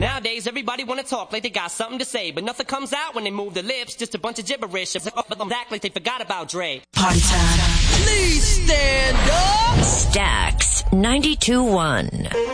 Nowadays, everybody wanna talk like they got something to say, but nothing comes out when they move their lips, just a bunch of gibberish. But them act like they forgot about Dre. Party time. Please stand up. Stax 92.1.